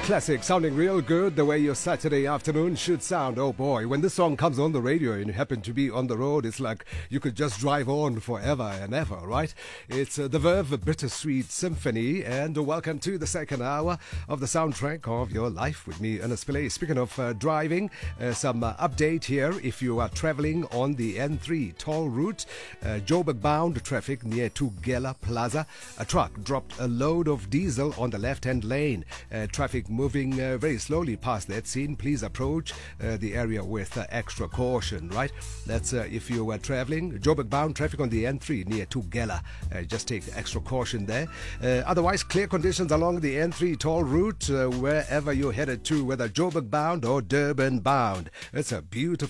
classic, sounding real good the way your Saturday afternoon should sound. Oh boy, when this song comes on the radio and you happen to be on the road, it's like you could just drive on forever and ever, right? It's the Verve Bittersweet Symphony, and welcome to the second hour of the soundtrack of your life with me, Ernest Pillay. Speaking of driving, some update here. If you are traveling on the N3 toll route, Joburg bound traffic near Tugela Plaza, a truck dropped a load of diesel on the left-hand lane. Traffic moving very slowly past that scene. Please approach the area with extra caution, right? That's if you were traveling. Joburg bound traffic on the N3 near Tugela. Just take extra caution there. Otherwise, clear conditions along the N3 toll route wherever you're headed to, whether Joburg bound or Durban bound. It's a beautiful